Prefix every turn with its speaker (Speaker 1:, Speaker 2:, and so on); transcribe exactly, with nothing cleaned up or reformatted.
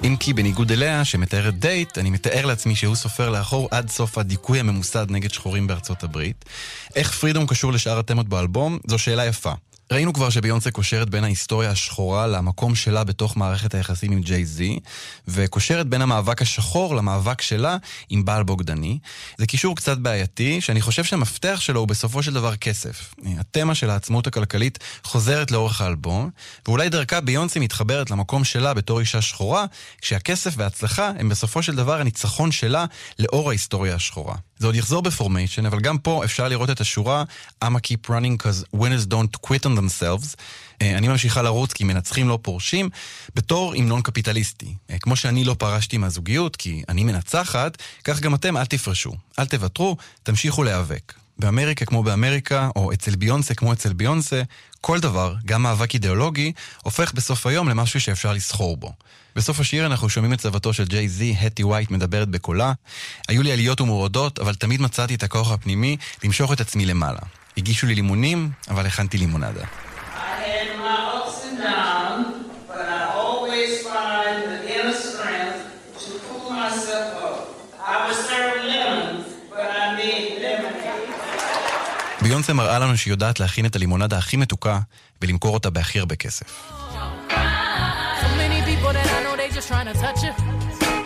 Speaker 1: אם כי בניגוד אליה, שמתארת דייט, אני מתאר לעצמי שהוא סופר לאחור עד סוף הדיכוי הממוסד נגד שחורים בארצות הברית. איך פרידום קשור לשאר התמות באלבום? זו שאלה יפה. ראינו כבר שביונסה קושרת בין ההיסטוריה השחורה למקום שלה בתוך מערכת היחסים עם ג'יי-זי, וקושרת בין המאבק השחור למאבק שלה עם בעל בוגדני. זה קישור קצת בעייתי, שאני חושב שהמפתח שלו הוא בסופו של דבר כסף. התמה של העצמאות הכלכלית חוזרת לאורך האלבום, ואולי דרכה ביונסה מתחברת למקום שלה בתור אישה שחורה, כשהכסף וההצלחה הם בסופו של דבר הניצחון שלה לאור ההיסטוריה השחורה. זה עוד יחזור בפורמיישן, אבל גם פה אפשר לראות את השורה I'ma keep running cause winners don't quit on themselves. אני ממשיכה לרוץ כי מנצחים לא פורשים, בתור המנון קפיטליסטי. כמו שאני לא פרשתי מהזוגיות כי אני מנצחת, כך גם אתם אל תפרשו, אל תוותרו, תמשיכו להיאבק. באמריקה כמו באמריקה, או אצל ביונסה כמו אצל ביונסה, כל דבר, גם מאבק אידיאולוגי, הופך בסוף היום למשהו שאפשר לסחור בו. בסוף השיר אנחנו שומעים את צוותו של ג'יי-זי, הטי ווייט מדברת בקולה. היו לי עליות ומורדות, אבל תמיד מצאתי את הכוח הפנימי למשוך את עצמי למעלה. הגישו לי לימונים, אבל הכנתי לימונדה. ביונסה מראה לנו שהיא יודעת להכין את הלימונדה הכי מתוקה ולמכור אותה בהכי הרבה כסף.
Speaker 2: So many people that I know they just trying to touch you.